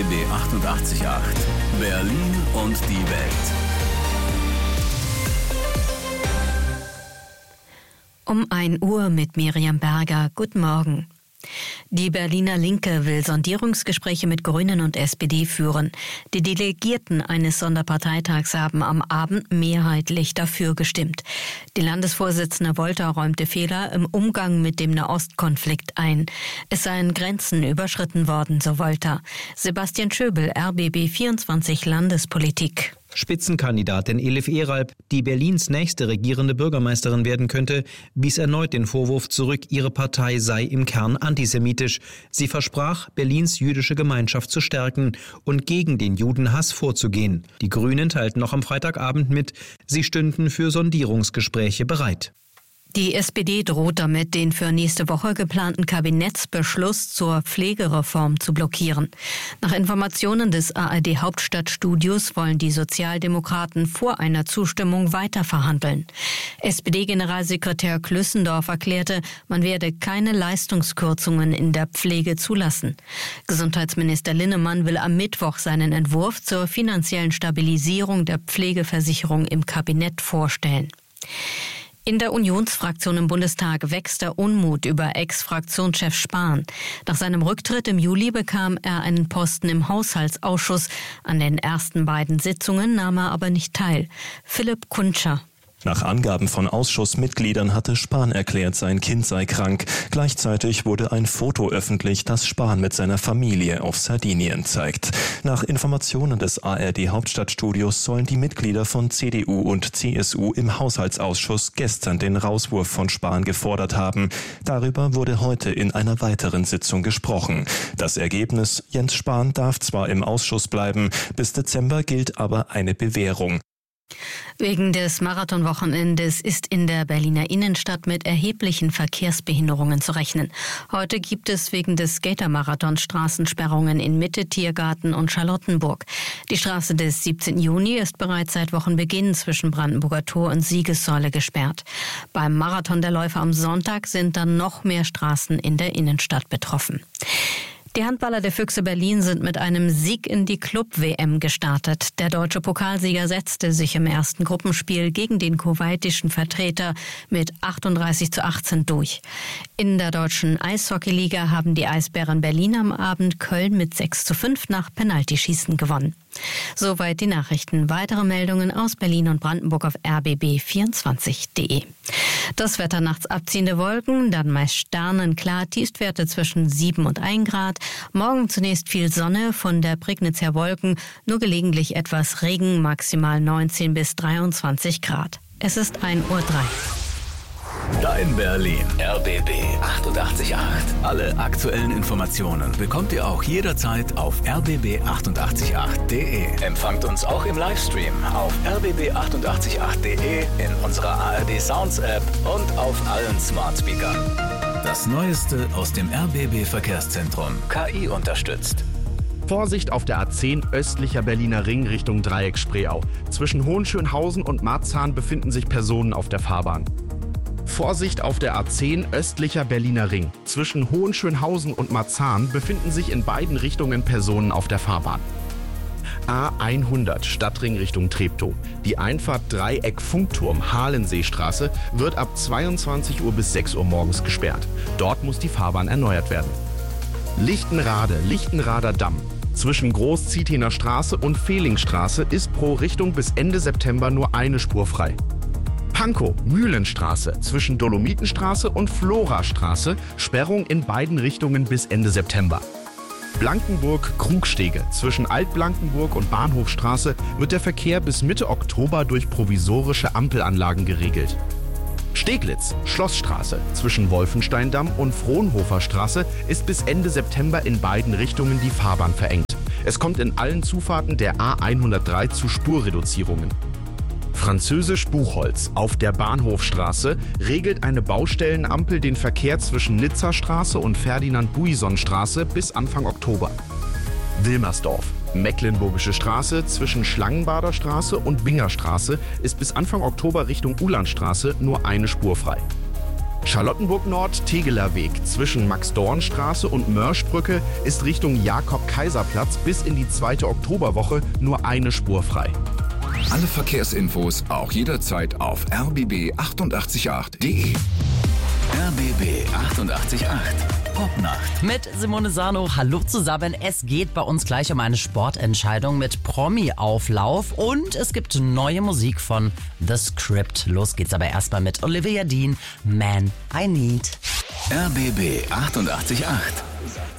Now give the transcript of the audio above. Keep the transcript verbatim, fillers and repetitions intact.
B B achtundachtzig Komma acht. Berlin und die Welt. Um ein Uhr mit Miriam Berger. Guten Morgen. Die Berliner Linke will Sondierungsgespräche mit Grünen und S P D führen. Die Delegierten eines Sonderparteitags haben am Abend mehrheitlich dafür gestimmt. Die Landesvorsitzende Wolter räumte Fehler im Umgang mit dem Nahostkonflikt ein. Es seien Grenzen überschritten worden, so Wolter. Sebastian Schöbel, R B B vierundzwanzig Landespolitik. Spitzenkandidatin Elif Eralp, die Berlins nächste regierende Bürgermeisterin werden könnte, wies erneut den Vorwurf zurück, ihre Partei sei im Kern antisemitisch. Sie versprach, Berlins jüdische Gemeinschaft zu stärken und gegen den Judenhass vorzugehen. Die Grünen teilten noch am Freitagabend mit, sie stünden für Sondierungsgespräche bereit. Die S P D droht damit, den für nächste Woche geplanten Kabinettsbeschluss zur Pflegereform zu blockieren. Nach Informationen des A R D-Hauptstadtstudios wollen die Sozialdemokraten vor einer Zustimmung weiterverhandeln. S P D-Generalsekretär Klüssendorf erklärte, man werde keine Leistungskürzungen in der Pflege zulassen. Gesundheitsminister Linnemann will am Mittwoch seinen Entwurf zur finanziellen Stabilisierung der Pflegeversicherung im Kabinett vorstellen. In der Unionsfraktion im Bundestag wächst der Unmut über Ex-Fraktionschef Spahn. Nach seinem Rücktritt im Juli bekam er einen Posten im Haushaltsausschuss. An den ersten beiden Sitzungen nahm er aber nicht teil. Philipp Kuntscher. Nach Angaben von Ausschussmitgliedern hatte Spahn erklärt, sein Kind sei krank. Gleichzeitig wurde ein Foto öffentlich, das Spahn mit seiner Familie auf Sardinien zeigt. Nach Informationen des A R D-Hauptstadtstudios sollen die Mitglieder von C D U und C S U im Haushaltsausschuss gestern den Rauswurf von Spahn gefordert haben. Darüber wurde heute in einer weiteren Sitzung gesprochen. Das Ergebnis: Jens Spahn darf zwar im Ausschuss bleiben, bis Dezember gilt aber eine Bewährung. Wegen des Marathonwochenendes ist in der Berliner Innenstadt mit erheblichen Verkehrsbehinderungen zu rechnen. Heute gibt es wegen des Skatermarathons Straßensperrungen in Mitte, Tiergarten und Charlottenburg. Die Straße des siebzehnten Juni ist bereits seit Wochenbeginn zwischen Brandenburger Tor und Siegessäule gesperrt. Beim Marathon der Läufer am Sonntag sind dann noch mehr Straßen in der Innenstadt betroffen. Die Handballer der Füchse Berlin sind mit einem Sieg in die Club-W M gestartet. Der deutsche Pokalsieger setzte sich im ersten Gruppenspiel gegen den kuwaitischen Vertreter mit achtunddreißig zu achtzehn durch. In der deutschen Eishockeyliga haben die Eisbären Berlin am Abend Köln mit sechs zu fünf nach Penaltyschießen gewonnen. Soweit die Nachrichten. Weitere Meldungen aus Berlin und Brandenburg auf R B B vierundzwanzig Punkt de. Das Wetter: nachts abziehende Wolken, dann meist sternenklar, Tiefstwerte zwischen sieben und ein Grad. Morgen zunächst viel Sonne, von der Prignitz her Wolken, nur gelegentlich etwas Regen, maximal neunzehn bis dreiundzwanzig Grad. Es ist ein Uhr drei. Dein Berlin. R B B achtundachtzig Komma acht. Alle aktuellen Informationen bekommt ihr auch jederzeit auf r b b achtundachtzig Komma acht Punkt de. Empfangt uns auch im Livestream auf r b b achtundachtzig Komma acht Punkt de, in unserer A R D Sounds App und auf allen Smart Speakern. Das Neueste aus dem R B B Verkehrszentrum. K I unterstützt. Vorsicht auf der A zehn östlicher Berliner Ring Richtung Dreieck-Spreeau. Zwischen Hohenschönhausen und Marzahn befinden sich Personen auf der Fahrbahn. Vorsicht auf der A zehn östlicher Berliner Ring. Zwischen Hohenschönhausen und Marzahn befinden sich in beiden Richtungen Personen auf der Fahrbahn. A hundert Stadtring Richtung Treptow. Die Einfahrt Dreieck Funkturm Halenseestraße wird ab zweiundzwanzig Uhr bis sechs Uhr morgens gesperrt. Dort muss die Fahrbahn erneuert werden. Lichtenrade, Lichtenrader Damm. Zwischen Groß-Zietener Straße und Fehlingstraße ist pro Richtung bis Ende September nur eine Spur frei. Pankow, Mühlenstraße, zwischen Dolomitenstraße und Florastraße, Sperrung in beiden Richtungen bis Ende September. Blankenburg, Krugstege, zwischen Altblankenburg und Bahnhofstraße wird der Verkehr bis Mitte Oktober durch provisorische Ampelanlagen geregelt. Steglitz, Schlossstraße, zwischen Wolfensteindamm und Frohnhoferstraße ist bis Ende September in beiden Richtungen die Fahrbahn verengt. Es kommt in allen Zufahrten der A hundertdrei zu Spurreduzierungen. Französisch Buchholz auf der Bahnhofstraße regelt eine Baustellenampel den Verkehr zwischen Nizzastraße und Ferdinand-Buison-Straße bis Anfang Oktober. Wilmersdorf, Mecklenburgische Straße zwischen Schlangenbader Straße und Wingerstraße ist bis Anfang Oktober Richtung Ulandstraße nur eine Spur frei. Charlottenburg-Nord-Tegeler Weg zwischen Max-Dorn-Straße und Mörschbrücke ist Richtung Jakob-Kaiser-Platz bis in die zweite Oktoberwoche nur eine Spur frei. Alle Verkehrsinfos auch jederzeit auf r b b achtundachtzig Komma acht punkt d e. R B B achtundachtzig Komma acht Popnacht. Mit Simone Sano, hallo zusammen. Es geht bei uns gleich um eine Sportentscheidung mit Promi-Auflauf und es gibt neue Musik von The Script. Los geht's aber erstmal mit Olivia Dean, Man I Need. R B B achtundachtzig Komma acht